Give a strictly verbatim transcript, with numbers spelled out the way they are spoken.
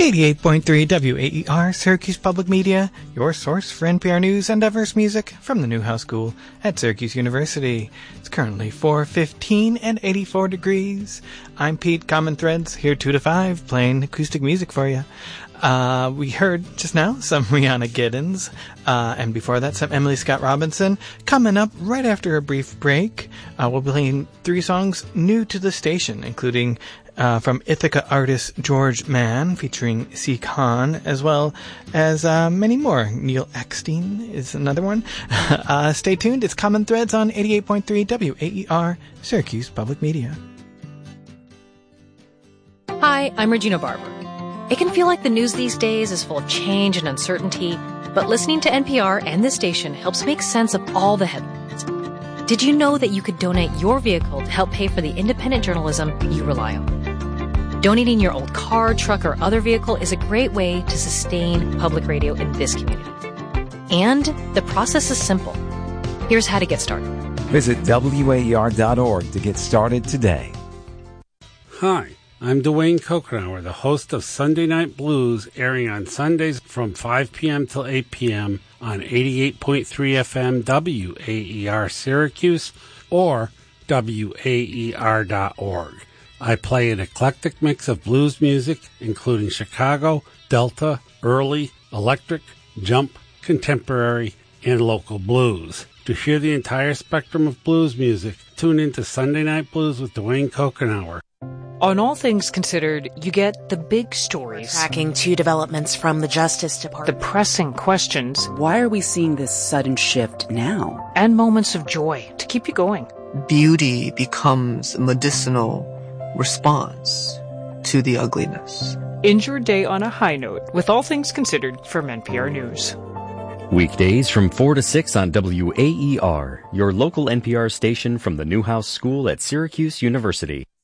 eighty-eight point three W A E R, Syracuse Public Media, your source for N P R news and diverse music from the Newhouse School at Syracuse University. It's currently four fifteen and eighty-four degrees. I'm Pete, Common Threads, here two to five, playing acoustic music for you. Uh, we heard just now some Rihanna Giddens, uh, and before that some Emily Scott Robinson. Coming up right after a brief break, uh, we'll be playing three songs new to the station, including Uh, from Ithaca artist George Mann, featuring C. Khan, as well as uh, many more. Neil Eckstein is another one. uh, stay tuned. It's Common Threads on eighty-eight point three W A E R, Syracuse Public Media. Hi, I'm Regina Barber. It can feel like the news these days is full of change and uncertainty, but listening to N P R and this station helps make sense of all the headlines. Did you know that you could donate your vehicle to help pay for the independent journalism you rely on? Donating your old car, truck, or other vehicle is a great way to sustain public radio in this community. And the process is simple. Here's how to get started. Visit W A E R dot org to get started today. Hi, I'm Dwayne Kokenauer, the host of Sunday Night Blues, airing on Sundays from five p.m. till eight p.m. on eighty-eight point three F M W A E R Syracuse or W A E R dot org. I play an eclectic mix of blues music, including Chicago, Delta, early, electric, jump, contemporary, and local blues. To hear the entire spectrum of blues music, tune into Sunday Night Blues with Dwayne Kokenauer. On All Things Considered, you get the big stories. Tracking two developments from the Justice Department. The pressing questions. Why are we seeing this sudden shift now? And moments of joy to keep you going. Beauty becomes medicinal response to the ugliness. End your day on a high note with All Things Considered from N P R News. Weekdays from four to six on W A E R, your local N P R station from the Newhouse School at Syracuse University.